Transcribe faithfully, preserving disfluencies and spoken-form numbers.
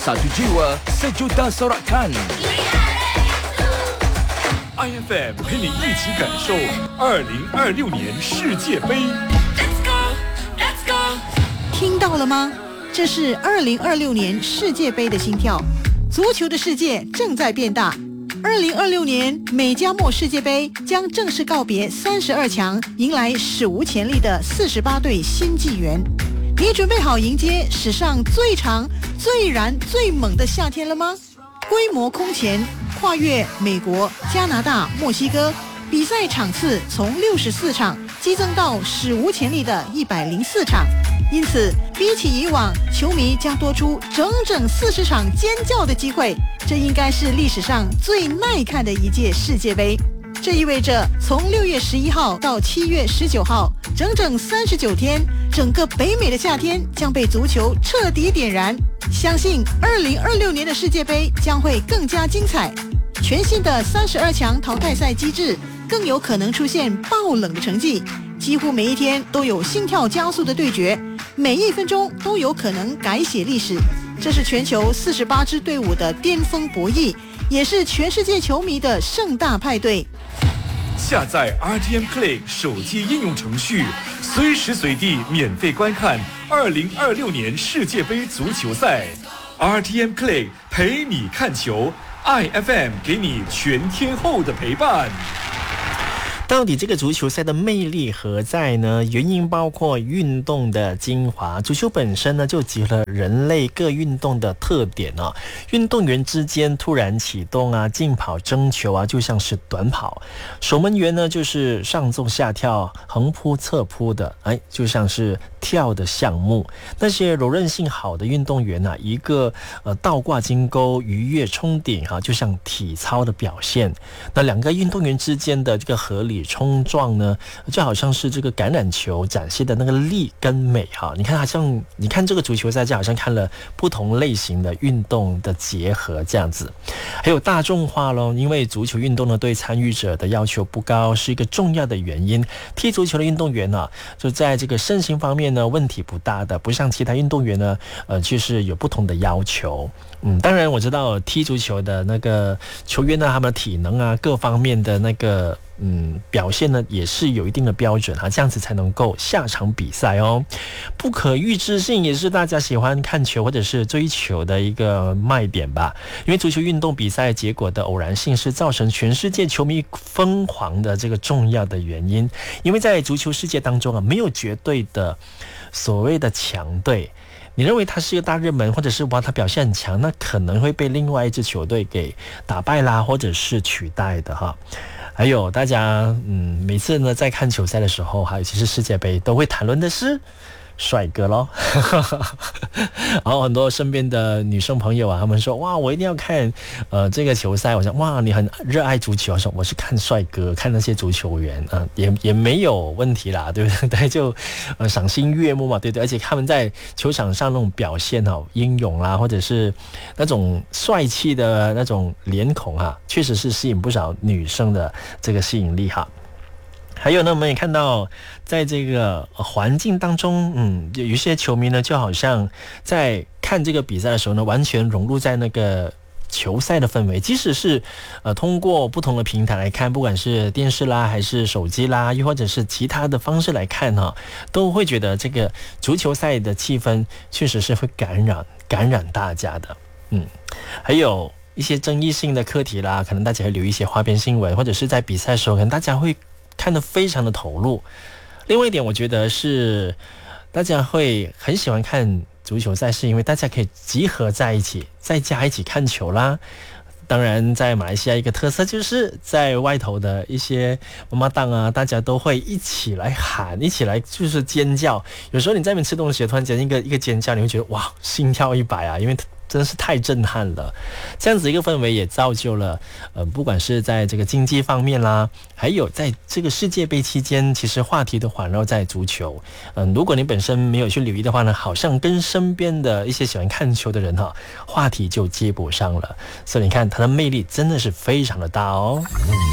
Satu jiwa, sejuta sorakan. I F M 陪你一起感受二零二六年世界杯。 Let's go, let's go。 听到了吗？这是二零二六年世界杯的心跳。足球的世界正在变大。二零二六年美加墨世界杯将正式告别三十二强，迎来史无前例的四十八队新纪元。你准备好迎接史上最长、最燃、最猛的夏天了吗？规模空前，跨越美国、加拿大、墨西哥，比赛场次从六十四场激增到史无前例的一百零四场。因此，比起以往，球迷将多出整整四十场尖叫的机会。这应该是历史上最耐看的一届世界杯。这意味着从六月十一号到七月十九号，整整三十九天，整个北美的夏天将被足球彻底点燃。相信二零二六年的世界杯将会更加精彩。全新的三十二强淘汰赛机制更有可能出现爆冷的成绩，几乎每一天都有心跳加速的对决，每一分钟都有可能改写历史。这是全球四十八支队伍的巅峰博弈，也是全世界球迷的盛大派对。 下载 R T M Play 手机应用程序，随时随地免费观看二零二六年世界杯足球赛。R T M Play 陪你看球 ，I F M 给你全天候的陪伴。 到底这个足球赛的魅力何在呢？原因包括运动的精华，足球本身呢就集合了人类各运动的特点哦。运动员之间突然启动啊，竞跑争球啊，就像是短跑；守门员呢就是上纵下跳、横扑侧扑的，哎，就像是跳的项目。那些柔韧性好的运动员啊，一个呃倒挂金钩、鱼跃冲顶哈、啊，就像体操的表现。那两个运动员之间的这个合理冲撞呢，就好像是这个橄榄球展现的那个力跟美哈。你看，好像你看这个足球赛，就好像看了不同类型的运动的结合这样子。还有大众化咯，因为足球运动呢对参与者的要求不高，是一个重要的原因。踢足球的运动员呢、啊，就在这个身形方面呢问题不大的，不像其他运动员呢，呃，就是有不同的要求。嗯，当然我知道踢足球的那个球员呢，他们的体能啊，各方面的那个。嗯，表现呢也是有一定的标准啊，这样子才能够下场比赛哦。不可预知性也是大家喜欢看球或者是追求的一个卖点吧。因为足球运动比赛结果的偶然性是造成全世界球迷疯狂的这个重要的原因。因为在足球世界当中啊，没有绝对的所谓的强队。你认为他是一个大热门，或者是哇他表现很强，那可能会被另外一支球队给打败啦，或者是取代的哈。还有大家嗯，每次呢在看球赛的时候，还有其实世界杯都会谈论的是帅哥咯。然后很多身边的女生朋友啊，他们说哇我一定要看呃这个球赛。我想哇你很热爱足球，我说我是看帅哥，看那些足球员啊、呃，也也没有问题啦，对不对？就呃赏心悦目嘛，对对。而且他们在球场上那种表现哦，英勇啦，或者是那种帅气的那种脸孔啊，确实是吸引不少女生的这个吸引力哈。还有呢，我们也看到，在这个环境当中，嗯，有一些球迷呢，就好像在看这个比赛的时候呢，完全融入在那个球赛的氛围。即使是呃通过不同的平台来看，不管是电视啦，还是手机啦，又或者是其他的方式来看哈、啊，都会觉得这个足球赛的气氛确实是会感染感染大家的。嗯，还有一些争议性的课题啦，可能大家会留一些花边新闻，或者是在比赛的时候，可能大家会看得非常的投入。另外一点我觉得是大家会很喜欢看足球赛，是因为大家可以集合在一起，在家一起看球啦。当然在马来西亚一个特色就是在外头的一些妈妈档啊，大家都会一起来喊，一起来就是尖叫。有时候你在那边吃东西，突然间一个一个尖叫，你会觉得哇心跳一百啊，因为真的是太震撼了。这样子一个氛围也造就了呃，不管是在这个经济方面啦，还有在这个世界杯期间，其实话题都环绕在足球。嗯、呃，如果你本身没有去留意的话呢，好像跟身边的一些喜欢看球的人哈，话题就接不上了。所以你看它的魅力真的是非常的大哦。